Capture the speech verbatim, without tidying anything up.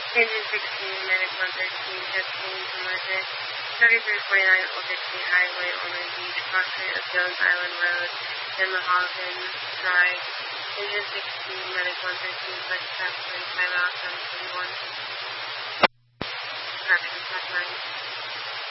Engine sixteen, Medic one thirteen, fifteen to Merchant, thirty-three forty-nine Old Dixie Highway, Ormond Beach, crossing of Jones Island Road, and Mahogany Drive. Engine sixteen, Medic one thirteen, flight traffic, timeout seven twenty-one. Correction, plus nine.